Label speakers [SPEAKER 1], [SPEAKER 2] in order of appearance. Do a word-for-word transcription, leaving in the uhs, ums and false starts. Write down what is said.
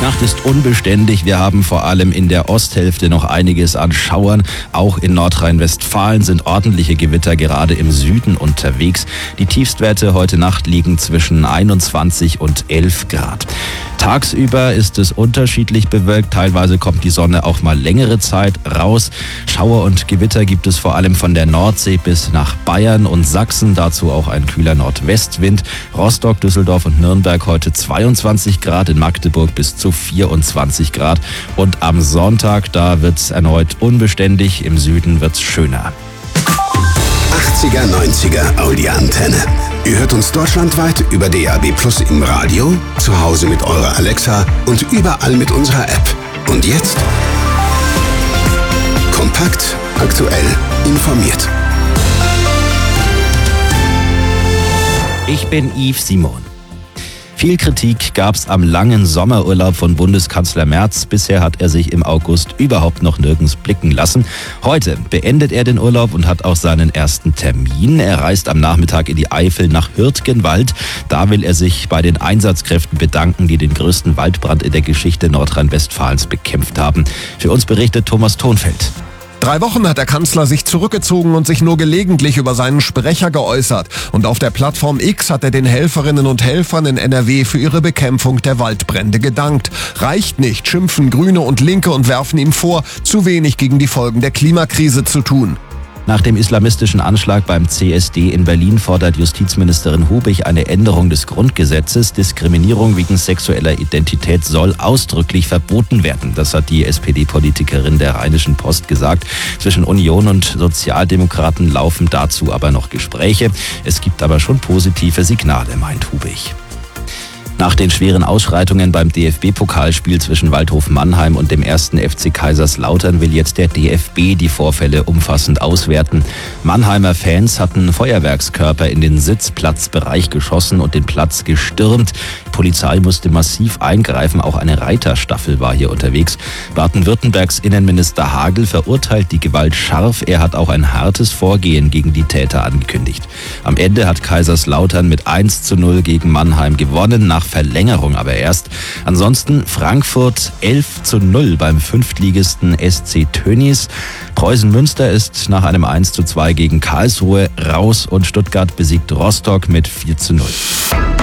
[SPEAKER 1] Nacht ist unbeständig. Wir haben vor allem in der Osthälfte noch einiges an Schauern. Auch in Nordrhein-Westfalen sind ordentliche Gewitter gerade im Süden unterwegs. Die Tiefstwerte heute Nacht liegen zwischen einundzwanzig und elf Grad. Tagsüber ist es unterschiedlich bewölkt. Teilweise kommt die Sonne auch mal längere Zeit raus. Schauer und Gewitter gibt es vor allem von der Nordsee bis nach Bayern und Sachsen. Dazu auch ein kühler Nordwestwind. Rostock, Düsseldorf und Nürnberg heute zweiundzwanzig Grad, in Magdeburg bis zu vierundzwanzig Grad. Und am Sonntag, da wird es erneut unbeständig. Im Süden wird es schöner.
[SPEAKER 2] achtziger, neunziger Audi-Antenne. Ihr hört uns deutschlandweit über D A B Plus im Radio, zu Hause mit eurer Alexa und überall mit unserer App. Und jetzt kompakt, aktuell, informiert.
[SPEAKER 1] Ich bin Yves Simon. Viel Kritik gab es am langen Sommerurlaub von Bundeskanzler Merz. Bisher hat er sich im August überhaupt noch nirgends blicken lassen. Heute beendet er den Urlaub und hat auch seinen ersten Termin. Er reist am Nachmittag in die Eifel nach Hürtgenwald. Da will er sich bei den Einsatzkräften bedanken, die den größten Waldbrand in der Geschichte Nordrhein-Westfalens bekämpft haben. Für uns berichtet Thomas Thonfeld.
[SPEAKER 3] Drei Wochen hat der Kanzler sich zurückgezogen und sich nur gelegentlich über seinen Sprecher geäußert. Und auf der Plattform X hat er den Helferinnen und Helfern in N R W für ihre Bekämpfung der Waldbrände gedankt. Reicht nicht, schimpfen Grüne und Linke und werfen ihm vor, zu wenig gegen die Folgen der Klimakrise zu tun.
[SPEAKER 1] Nach dem islamistischen Anschlag beim C S D in Berlin fordert Justizministerin Hubig eine Änderung des Grundgesetzes. Diskriminierung wegen sexueller Identität soll ausdrücklich verboten werden. Das hat die S P D-Politikerin der Rheinischen Post gesagt. Zwischen Union und Sozialdemokraten laufen dazu aber noch Gespräche. Es gibt aber schon positive Signale, meint Hubig. Nach den schweren Ausschreitungen beim D F B-Pokalspiel zwischen Waldhof Mannheim und dem ersten F C Kaiserslautern will jetzt der D F B die Vorfälle umfassend auswerten. Mannheimer Fans hatten Feuerwerkskörper in den Sitzplatzbereich geschossen und den Platz gestürmt. Die Polizei musste massiv eingreifen, auch eine Reiterstaffel war hier unterwegs. Baden-Württembergs Innenminister Hagel verurteilt die Gewalt scharf. Er hat auch ein hartes Vorgehen gegen die Täter angekündigt. Am Ende hat Kaiserslautern mit eins zu null gegen Mannheim gewonnen, nach Verlängerung aber erst. Ansonsten Frankfurt elf zu null beim Fünftligisten S C Tönnies. Preußen Münster ist nach einem eins zu zwei gegen Karlsruhe raus und Stuttgart besiegt Rostock mit vier zu null.